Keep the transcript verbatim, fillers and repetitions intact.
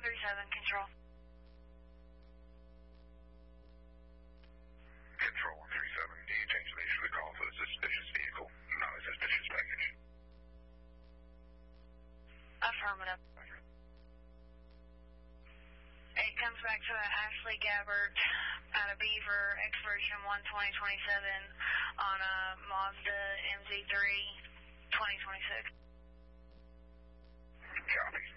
three seven, control. Control one three seven, do you change the nature of the call for the suspicious vehicle, not a suspicious package? Affirmative. Okay. It comes back to Ashley Gabbert out of Beaver, expiration one twenty twenty-seven on a Mazda M Z three twenty twenty-six. Copy.